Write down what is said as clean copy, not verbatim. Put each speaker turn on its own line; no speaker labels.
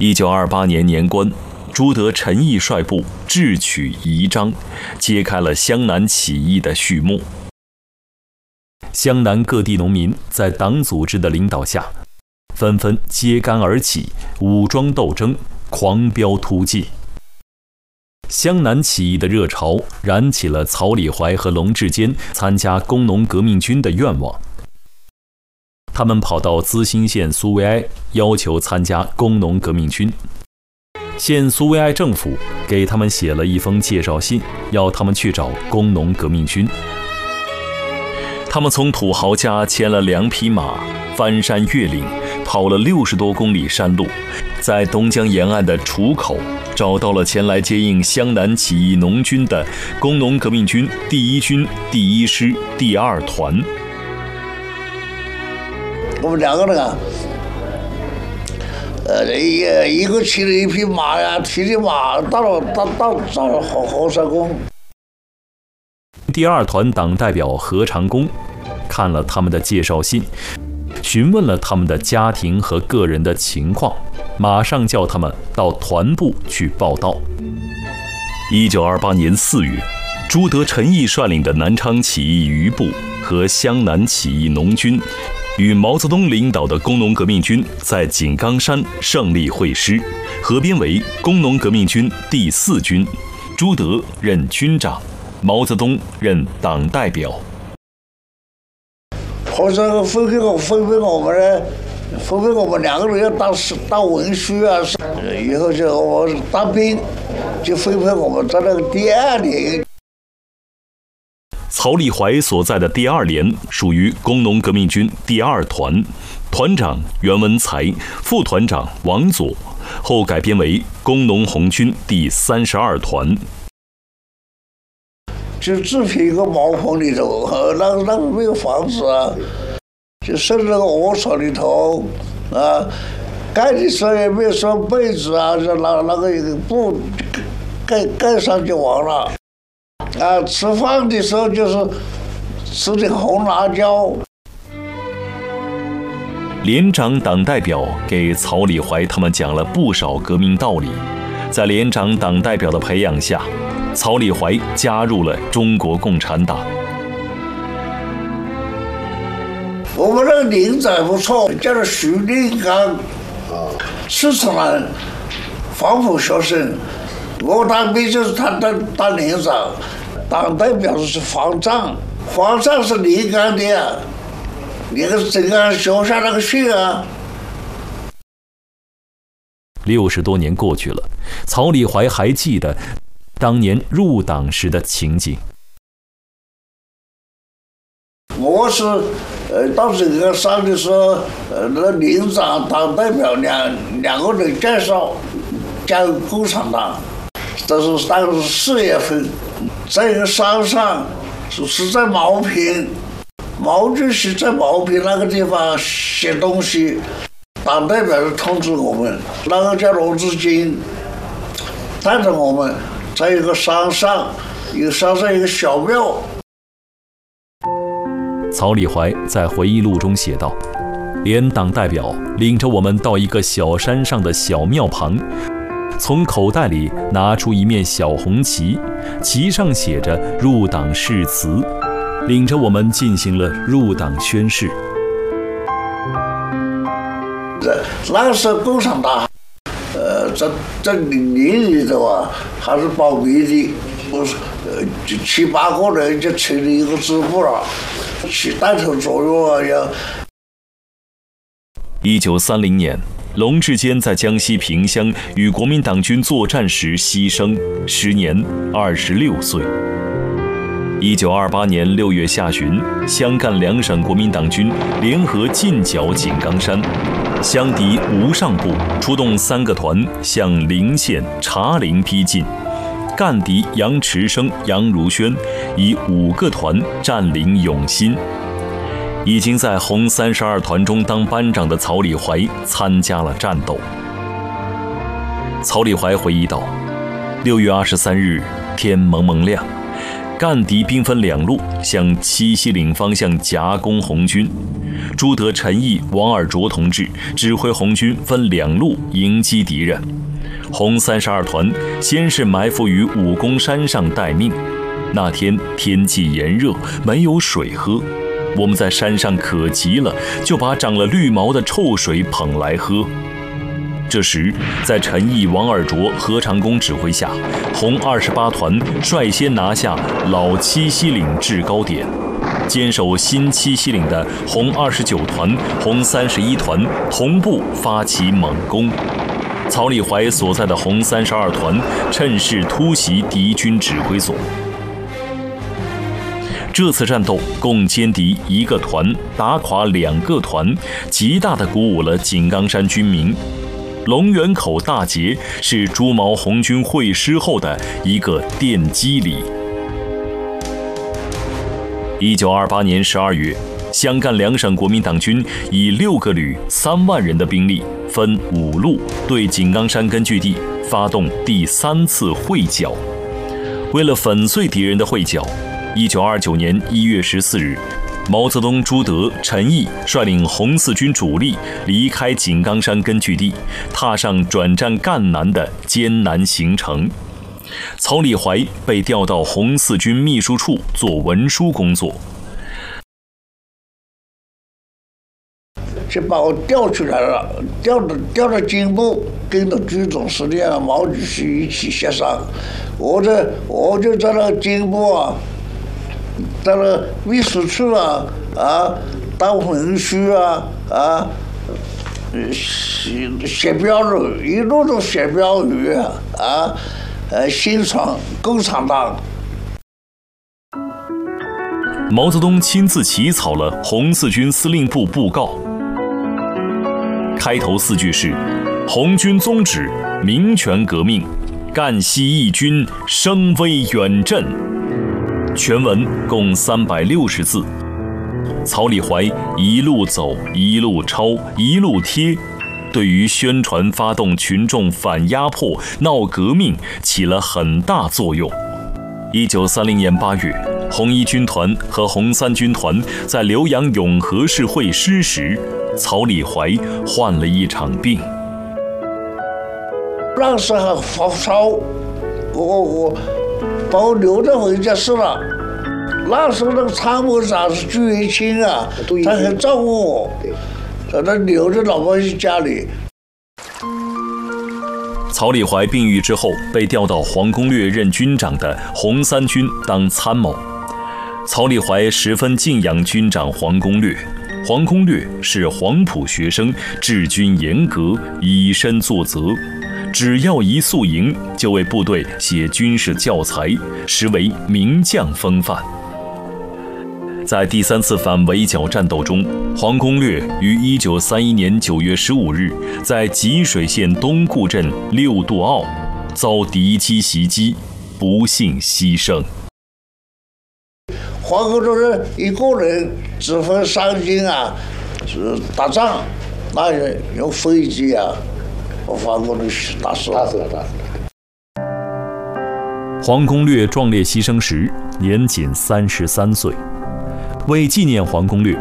1928年年关，朱德、陈毅率部智取宜章，揭开了湘南起义的序幕。湘南各地农民在党组织的领导下，纷纷揭竿而起，武装斗争，狂飙突进。湘南起义的热潮燃起了曹李怀和龙志坚参加工农革命军的愿望。他们跑到资兴县苏维埃，要求参加工农革命军。县苏维埃政府给他们写了一封介绍信，要他们去找工农革命军。他们从土豪家牵了2匹马，翻山越岭，跑了60多公里山路，在东江沿岸的楚口找到了前来接应湘南起义农军的工农革命军第1军第1师第2团。
我们2个人啊，一个骑了1匹马呀，提着马到了河山宫。
第2团党代表何长工看了他们的介绍信，询问了他们的家庭和个人的情况，马上叫他们到团部去报到。1928年4月，朱德、陈毅率领的南昌起义余部和湘南起义农军与毛泽东领导的工农革命军在井冈山胜利会师，合编为工农革命军第4军，朱德任军长，毛泽东任党代表。
或者分配我们2个人要当文书啊，以后就我当兵，就分配我们在那个第2连。
曹李怀所在的第2连属于工农革命军第2团，团长袁文才，副团长王佐，后改编为工农红军第32团。
就只凭一个茅棚里头，那个没有房子啊，就睡那个卧床里头啊，盖的时候也没有什么被子啊，就拿那个布盖上就完了。啊，吃饭的时候就是吃点红辣椒。
连长党代表给曹李怀他们讲了不少革命道理，在连长党代表的培养下，曹李怀加入了中国共产党。
我们那个连长不错，叫做徐立刚，四川人，黄埔学生。我当兵就是他当连长，党代表是方丈，方丈是连刚的呀，你个怎样学下那个训啊
？60多年过去了，曹李怀还记得当年入党时的情景。
我是到井冈山的时候，那连长党代表两个人介绍加入共产党。这是当时4月份，在一个山上，是在茅坪，毛主席在茅坪那个地方写东西，党代表就通知我们，那个叫罗志坚，带着我们在一个山上一个小庙。
曹李怀在回忆录中写道：连党代表领着我们到一个小山上的小庙旁，从口袋里拿出一面小红旗，旗上写着入党誓词，领着我们进行了入党宣誓。
那个时候共产党，在邻里头啊，还是保密的，不是7、8个人就成立一个支部了，起带头作用啊要。
1930年。龙志坚在江西萍乡与国民党军作战时牺牲，时年26岁。1928年6月下旬，湘赣2省国民党军联合进剿井冈山，湘敌吴上部出动3个团向陵县、茶陵逼近，赣敌杨池生、杨如轩以5个团占领永新。已经在红32团中当班长的曹李怀参加了战斗。曹李怀回忆道：6月23日，天蒙蒙亮， 干敌兵分两路向七西岭方向夹攻红军。朱德、陈毅、王尔琢同志指挥红军分两路迎击敌人。红32团先是埋伏于武功山上待命。那天天气炎热，没有水喝，我们在山上渴极了，就把长了绿毛的臭水捧来喝。这时，在陈毅、王尔琢、何长工指挥下，红28团率先拿下老七西岭制高点，坚守新七西岭的红29团、红31团同步发起猛攻。曹立怀所在的红32团趁势突袭敌军指挥所。这次战斗共歼敌1个团，打垮2个团，极大地鼓舞了井冈山军民。龙源口大捷是朱毛红军会师后的一个奠基礼。1928年12月，湘赣两省国民党军以6个旅、3万人的兵力，分5路对井冈山根据地发动第3次会剿。为了粉碎敌人的会剿，1929年1月14日，毛泽东、朱德、陈毅率领红四军主力离开井冈山根据地，踏上转战赣南的艰难行程。曹立怀被调到红四军秘书处做文书工作。
就把我调出来了，调到军部，跟着军总司令毛主席一起协商。我就在那军部啊，在那秘书处当文书写标语，一路都写标语宣传共产党。
毛泽东亲自起草了红四军司令部布告，开头4句是：红军宗旨，民权革命，赣西义军声威远震。全文共360字。曹立怀一路走，一路抄，一路贴，对于宣传发动群众反压迫、闹革命起了很大作用。1930年8月，红一军团和红3军团在浏阳永和市会师时，曹立怀患了一场病。
那时候发烧，我把我留在回家室了。那时候那个参谋长是朱元清啊，他很照顾我，他留在老百姓家里。
曹立怀病愈之后，被调到黄公略任军长的红3军当参谋。曹立怀十分敬仰军长黄公略。黄公略是黄埔学生，治军严格，以身作则。只要一宿营，就为部队写军事教材，实为名将风范。在第3次反围剿战斗中，黄公略于1931年9月15日在吉水县东固镇6渡坳遭敌机袭击，不幸牺牲。
黄公略一个人指挥3军打仗，那用飞机把黄公略打死了。
黄公略壮烈牺牲时年仅33岁。为纪念黄公略，